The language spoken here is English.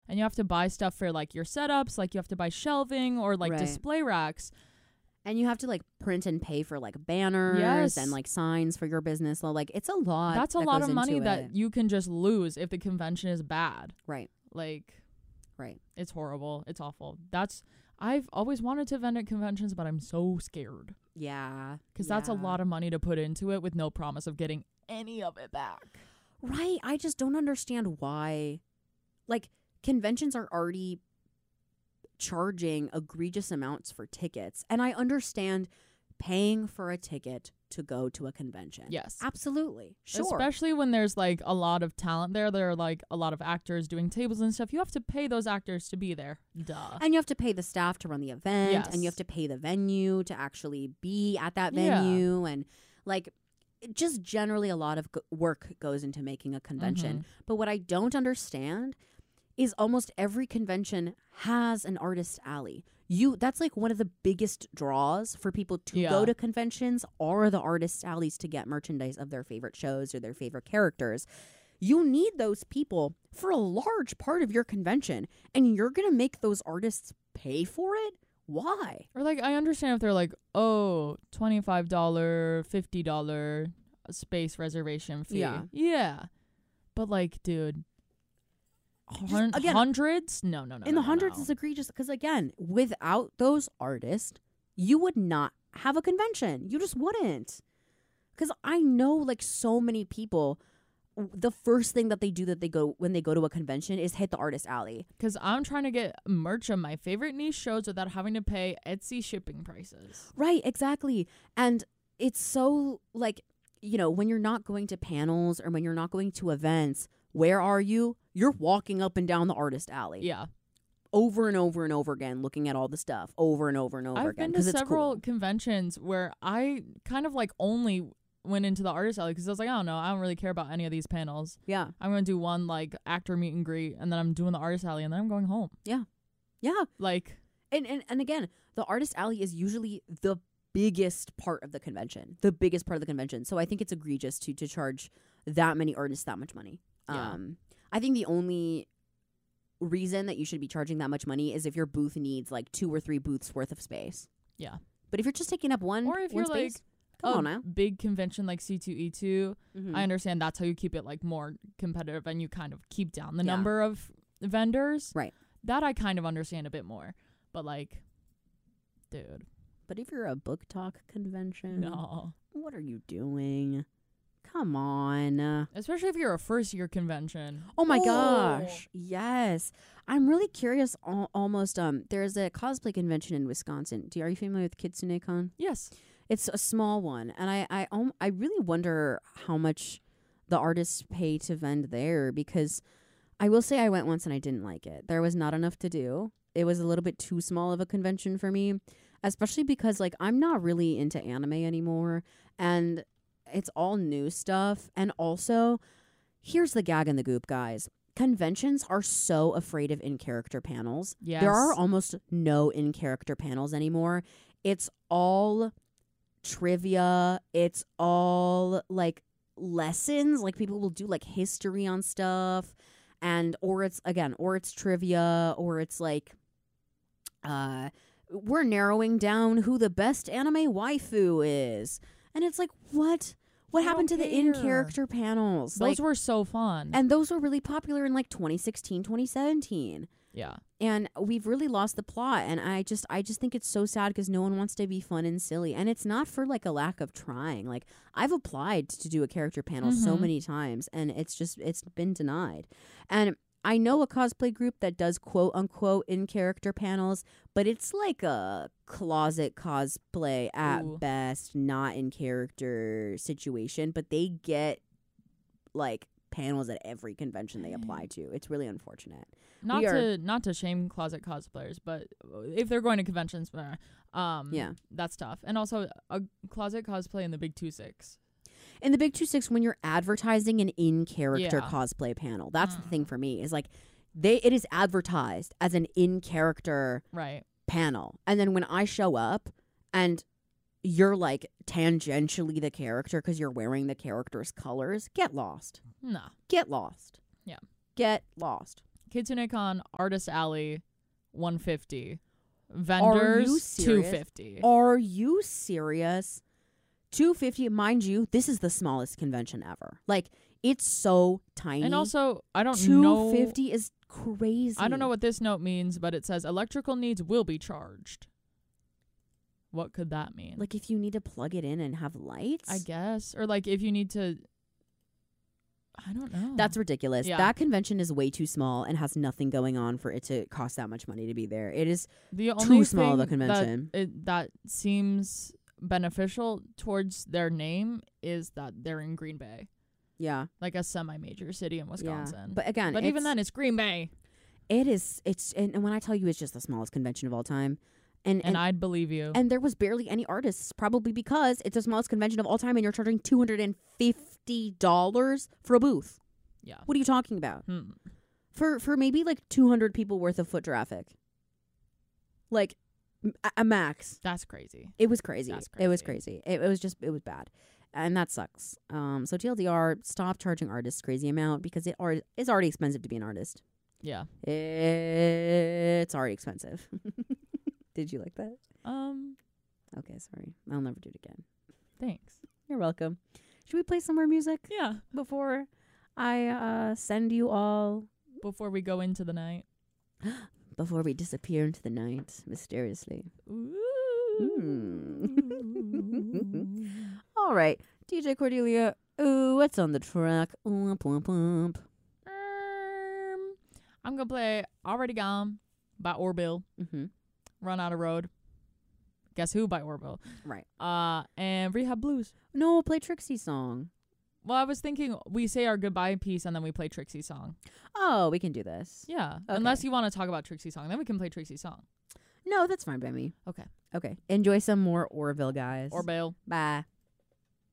and you have to buy stuff for like your setups, like you have to buy shelving or like Right. display racks. And you have to like print and pay for like banners Yes. and like signs for your business. So like it's a lot. That's a that lot goes of money into that it. you can just lose if the convention is bad. Right. Like, Right. it's horrible. It's awful. I've always wanted to vend at conventions, but I'm so scared Yeah. because that's a lot of money to put into it with no promise of getting any of it back. Right. I just don't understand why. Like, conventions are already charging egregious amounts for tickets. And I understand paying for a ticket to go to a convention. Yes. Absolutely. Sure. Especially when there's like a lot of talent there. There are like a lot of actors doing tables and stuff. You have to pay those actors to be there. Duh. And you have to pay the staff to run the event. Yes. And you have to pay the venue to actually be at that Yeah. venue. And like, just generally a lot of work goes into making a convention. But what I don't understand is almost every convention has an artist alley. That's like one of the biggest draws for people to go to conventions are the artist alleys to get merchandise of their favorite shows or their favorite characters. You need those people for a large part of your convention, and you're going to make those artists pay for it? Why? Or like, I understand if they're like, oh, $25, $50 space reservation fee. Yeah. But like, dude, Again, hundreds? No. In the hundreds is egregious because, again, without those artists, you would not have a convention. You just wouldn't. Because I know, like, so many people, the first thing that they do when they go to a convention is hit the artist alley. Because I'm trying to get merch of my favorite niche shows without having to pay Etsy shipping prices. Right, exactly. And it's so, like, you know, when you're not going to panels or when you're not going to events, where are you? You're walking up and down the artist alley. Yeah. Over and over and over again, looking at all the stuff over and over and over I've again. been to Because it's several cool. conventions where I kind of like only went into the artist alley because I was like, I don't know, I don't really care about any of these panels. Yeah. I'm going to do one like actor meet and greet, and then I'm doing the artist alley, and then I'm going home. Yeah. Like, And again, the artist alley is usually the biggest part of the convention. So I think it's egregious to charge that many artists that much money. Yeah. I think the only reason that you should be charging that much money is if your booth needs like 2 or 3 booths worth of space. yeah. But if you're just taking up one, Or if one you're like space, come on a now. big convention like C2E2, Mhm. I understand that's how you keep it like more competitive and you kind of keep down the Yeah. number of vendors. Right. That I kind of understand a bit more. But like, dude, But if you're a book talk convention, no. what are you doing? Come on. Especially if you're a first year convention. Oh my gosh. Yes. I'm really curious almost there's a cosplay convention in Wisconsin. Are you familiar with Kitsune Con? Yes. It's a small one, and I really wonder how much the artists pay to vend there, because I will say I went once and I didn't like it. There was not enough to do. It was a little bit too small of a convention for me, especially because like I'm not really into anime anymore, and it's all new stuff. And also, here's the gag and the goop, guys. Conventions are so afraid of in-character panels. Yes. There are almost no in-character panels anymore. It's all trivia. It's all like lessons. Like people will do like history on stuff, or it's trivia, or it's like we're narrowing down who the best anime waifu is. And it's like, what? What I happened to don't the care. in-character panels? Those were so fun. And those were really popular in like 2016, 2017. yeah. And we've really lost the plot. And I just think it's so sad because no one wants to be fun and silly. And it's not for like a lack of trying. Like I've applied to do a character panel so Mhm. many times, and it's been denied. And I know a cosplay group that does quote unquote in character panels, but it's like a closet cosplay at Ooh. best, not in character situation. But they get like panels at every convention they apply to. It's really unfortunate. Not We are- not to shame closet cosplayers, but if they're going to conventions, Yeah. that's tough. And also a closet cosplay in the Big 2-6. In the Big 2-6, when you're advertising an in-character Yeah. cosplay panel, that's the thing for me, is like it is advertised as an in-character Right. panel. And then when I show up and you're like tangentially the character because you're wearing the character's colors, get lost. Nah. Get lost. Yeah. Get lost. KitsuneCon Artist Alley, $150. Vendors, $250. Are you serious? $250, mind you, this is the smallest convention ever. Like, it's so tiny. And also, I don't know. $250 is crazy. I don't know what this note means, but it says electrical needs will be charged. What could that mean? Like, if you need to plug it in and have lights? I guess. Or, like, if you need to... I don't know. That's ridiculous. Yeah. That convention is way too small and has nothing going on for it to cost that much money to be there. It is the only too small of a convention. That seems beneficial towards their name is that they're in Green Bay. Yeah. Like a semi-major city in Wisconsin. Yeah. But again, even then, it's Green Bay. It is. And when I tell you it's just the smallest convention of all time. And I'd believe you. And there was barely any artists, probably because it's the smallest convention of all time and you're charging $250 for a booth. Yeah. What are you talking about? For maybe like 200 people worth of foot traffic. Like a max. That's crazy. It was crazy. That's crazy. It was crazy. It was bad. And that sucks. So TLDR, stop charging artists crazy amount because it's already expensive to be an artist. Yeah. It's already expensive. Did you like that? Okay, sorry. I'll never do it again. Thanks. You're welcome. Should we play some more music? Yeah. Before I send you all... Before we go into the night. Before we disappear into the night, mysteriously. All right. DJ Cordelia, ooh, what's on the track? Womp, womp, womp. I'm going to play Already Gone by Orbill. Mm-hmm. Run Out of Road. Guess Who by Orbill. Right. And Rehab Blues. No, play Trixie's song. Well, I was thinking we say our goodbye piece and then we play Trixie's song. Oh, we can do this. Yeah. Okay. Unless you want to talk about Trixie's song. Then we can play Trixie's song. No, that's fine by me. Okay. Okay. Enjoy some more Orville, guys. Orbill. Bye.